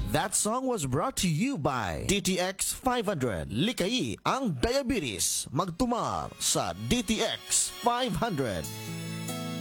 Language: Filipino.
That song was brought to you by DTX 500. Likai ang diabetes. Magtumar sa DTX 500.